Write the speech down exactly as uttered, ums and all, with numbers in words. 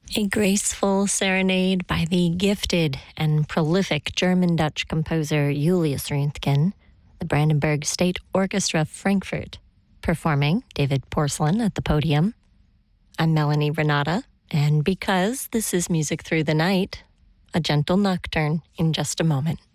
A graceful serenade by the gifted and prolific German-Dutch composer Julius Röntgen, the Brandenburg State Orchestra Frankfurt, performing David Porcelain at the podium. I'm Melanie Renata, and because this is Music Through the Night, a gentle nocturne in just a moment.